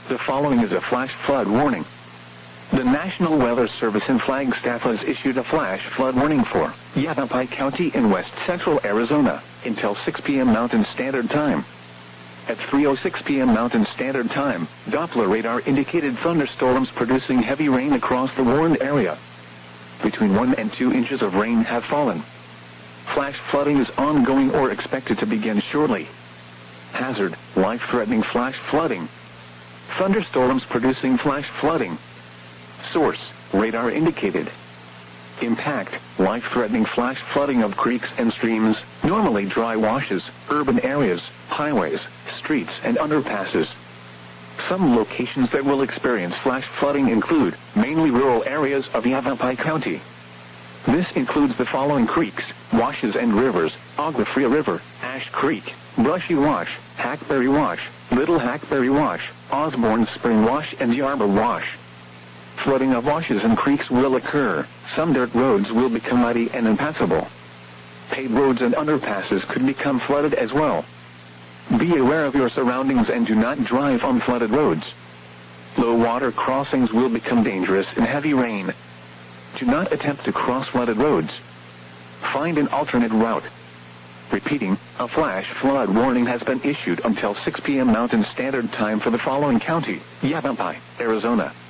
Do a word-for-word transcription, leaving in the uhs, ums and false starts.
The following is a flash flood warning. The National Weather Service in Flagstaff has issued a flash flood warning for Yavapai County in west central Arizona until six p m Mountain Standard Time. At three oh six p m Mountain Standard Time, Doppler radar indicated thunderstorms producing heavy rain across the warned area. Between one and two inches of rain have fallen. Flash flooding is ongoing or expected to begin shortly. Hazard, life-threatening flash flooding. Thunderstorms producing flash flooding. Source, radar indicated. Impact, life-threatening flash flooding of creeks and streams, normally dry washes, urban areas, highways, streets, and underpasses. Some locations that will experience flash flooding include mainly rural areas of Yavapai County. This includes the following creeks, washes and rivers: Agua River, Ash Creek, Brushy Wash, Hackberry Wash, Little Hackberry Wash, Osborne Spring Wash, and Yarborough Wash. Flooding of washes and creeks will occur. Some dirt roads will become muddy and impassable. Paved roads and underpasses could become flooded as well. Be aware of your surroundings and do not drive on flooded roads. Low water crossings will become dangerous in heavy rain. Do not attempt to cross flooded roads. Find an alternate route. Repeating, a flash flood warning has been issued until six p m Mountain Standard Time for the following county: Yavapai, Arizona.